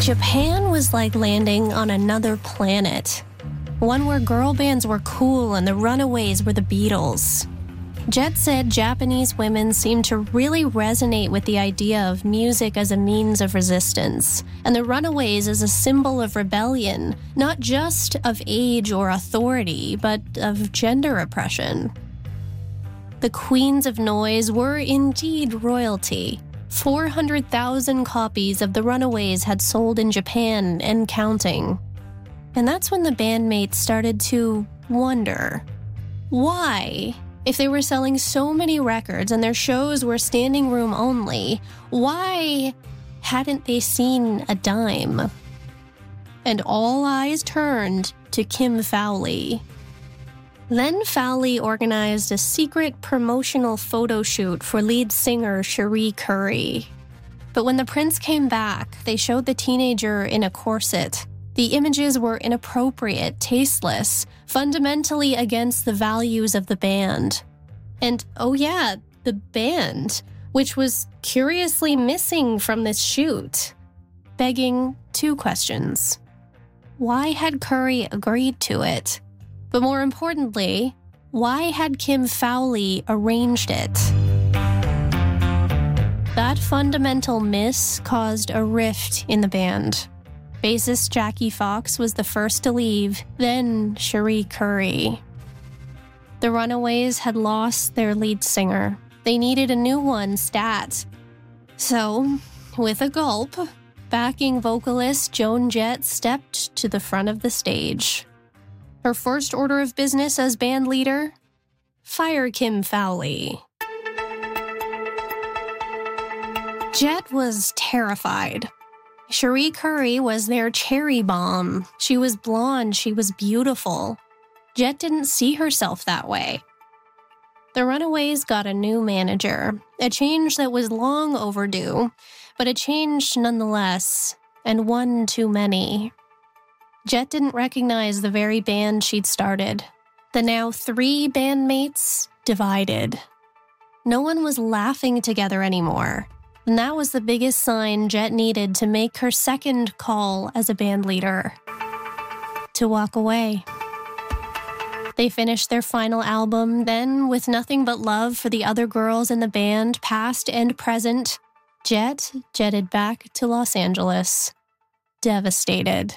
Japan was like landing on another planet. One where girl bands were cool and the Runaways were the Beatles. Jet said Japanese women seemed to really resonate with the idea of music as a means of resistance, and the Runaways as a symbol of rebellion, not just of age or authority, but of gender oppression. The Queens of Noise were indeed royalty. 400,000 copies of the Runaways had sold in Japan and counting. And that's when the bandmates started to wonder, why? If they were selling so many records and their shows were standing room only, why hadn't they seen a dime? And all eyes turned to Kim Fowley. Then Fowley organized a secret promotional photo shoot for lead singer Cherie Currie. But when the prince came back, they showed the teenager in a corset. The images were inappropriate, tasteless, fundamentally against the values of the band. And oh yeah, the band, which was curiously missing from this shoot, begging two questions. Why had Currie agreed to it? But more importantly, why had Kim Fowley arranged it? That fundamental miss caused a rift in the band. Bassist Jackie Fox was the first to leave, then Cherie Currie. The Runaways had lost their lead singer. They needed a new one stat. So, with a gulp, backing vocalist Joan Jett stepped to the front of the stage. Her first order of business as band leader? Fire Kim Fowley. Jett was terrified. Cherie Currie was their cherry bomb. She was blonde, she was beautiful. Jett didn't see herself that way. The Runaways got a new manager, a change that was long overdue, but a change nonetheless, and one too many. Jett didn't recognize the very band she'd started. The now 3 bandmates divided. No one was laughing together anymore. And that was the biggest sign Jett needed to make her second call as a band leader. To walk away. They finished their final album, then, with nothing but love for the other girls in the band, past and present, Jett jetted back to Los Angeles. Devastated.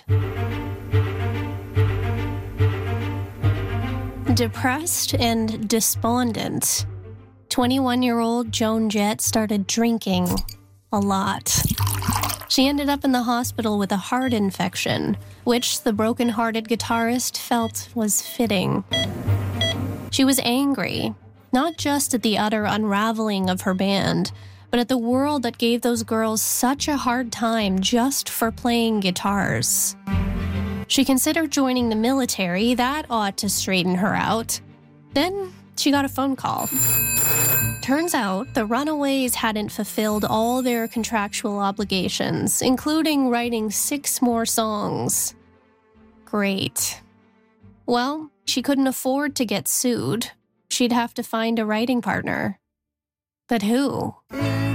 Depressed and despondent, 21-year-old Joan Jett started drinking a lot. She ended up in the hospital with a heart infection, which the broken-hearted guitarist felt was fitting. She was angry, not just at the utter unraveling of her band, but at the world that gave those girls such a hard time just for playing guitars. She considered joining the military. That ought to straighten her out. Then she got a phone call. Turns out the Runaways hadn't fulfilled all their contractual obligations, including writing 6 more songs. Great. Well, she couldn't afford to get sued. She'd have to find a writing partner. But who?